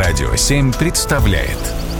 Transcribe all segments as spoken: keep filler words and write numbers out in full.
Радио семь представляет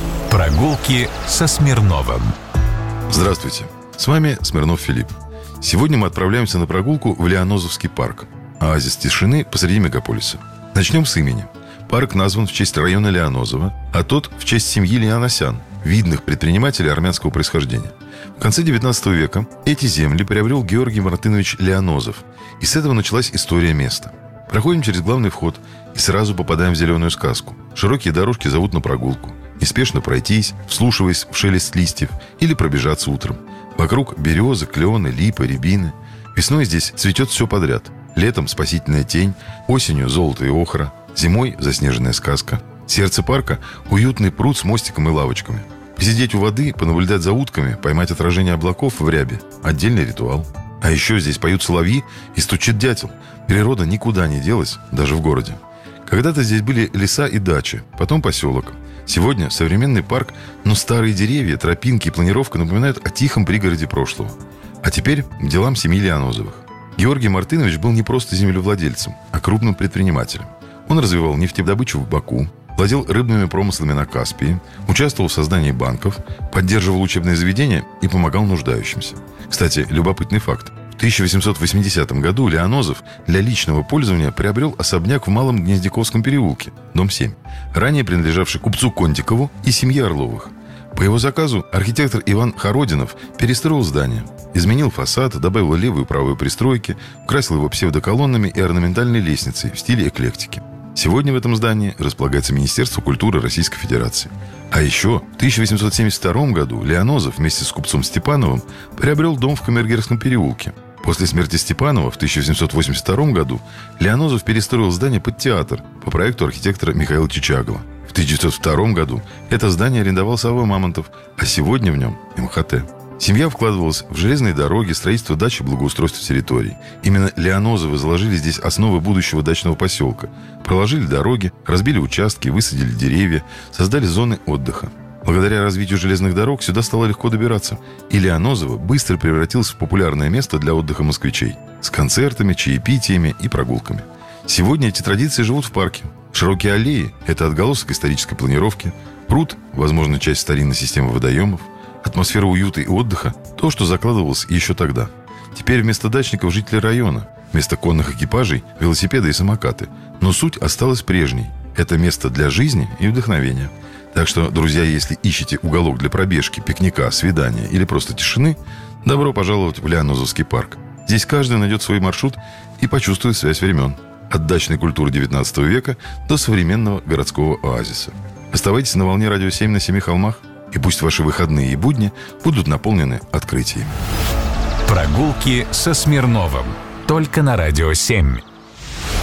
«Прогулки со Смирновым». Здравствуйте, с вами Смирнов Филипп. Сегодня мы отправляемся на прогулку в Лианозовский парк, оазис тишины посреди мегаполиса. Начнем с имени. Парк назван в честь района Лианозово, а тот в честь семьи Лианосян, видных предпринимателей армянского происхождения. В конце девятнадцатого века эти земли приобрел Георгий Мартынович Лианозов, и с этого началась история места. Проходим через главный вход и сразу попадаем в зеленую сказку. Широкие дорожки зовут на прогулку. Неспешно пройтись, вслушиваясь в шелест листьев, или пробежаться утром. Вокруг березы, клены, липы, рябины. Весной здесь цветет все подряд. Летом спасительная тень, осенью золото и охра, зимой заснеженная сказка. Сердце парка – уютный пруд с мостиком и лавочками. Посидеть у воды, понаблюдать за утками, поймать отражение облаков в рябе – отдельный ритуал. А еще здесь поют соловьи и стучит дятел. Природа никуда не делась, даже в городе. Когда-то здесь были леса и дачи, потом поселок. Сегодня современный парк, но старые деревья, тропинки и планировка напоминают о тихом пригороде прошлого. А теперь к делам семьи Лианозовых. Георгий Мартынович был не просто землевладельцем, а крупным предпринимателем. Он развивал нефтедобычу в Баку, владел рыбными промыслами на Каспии, участвовал в создании банков, поддерживал учебные заведения и помогал нуждающимся. Кстати, любопытный факт. В тысяча восемьсот восьмидесятом году Лианозов для личного пользования приобрел особняк в Малом Гнездяковском переулке, дом семь, ранее принадлежавший купцу Кондикову и семье Орловых. По его заказу архитектор Иван Хородинов перестроил здание, изменил фасад, добавил левую и правую пристройки, украсил его псевдоколоннами и орнаментальной лестницей в стиле эклектики. Сегодня в этом здании располагается Министерство культуры Российской Федерации. А еще в тысяча восемьсот семьдесят втором году Лианозов вместе с купцом Степановым приобрел дом в Камергерском переулке. После смерти Степанова в тысяча восемьсот восемьдесят втором году Лианозов перестроил здание под театр по проекту архитектора Михаила Чичагова. В тысяча девятьсот втором году это здание арендовал Савва Мамонтов, а сегодня в нем эм ха тэ. Семья вкладывалась в железные дороги, строительство дач и благоустройство территорий. Именно Лианозовы заложили здесь основы будущего дачного поселка. Проложили дороги, разбили участки, высадили деревья, создали зоны отдыха. Благодаря развитию железных дорог сюда стало легко добираться. И Лианозово быстро превратилось в популярное место для отдыха москвичей. С концертами, чаепитиями и прогулками. Сегодня эти традиции живут в парке. Широкие аллеи – это отголосок исторической планировки. Пруд – возможно, часть старинной системы водоемов. Атмосфера уюта и отдыха – то, что закладывалось еще тогда. Теперь вместо дачников жители района, вместо конных экипажей – велосипеды и самокаты. Но суть осталась прежней. Это место для жизни и вдохновения. Так что, друзья, если ищете уголок для пробежки, пикника, свидания или просто тишины, добро пожаловать в Лианозовский парк. Здесь каждый найдет свой маршрут и почувствует связь времен. От дачной культуры девятнадцатого века до современного городского оазиса. Оставайтесь на волне Радио семь на семи холмах. И пусть ваши выходные и будни будут наполнены открытиями. Прогулки со Смирновым. Только на Радио семь.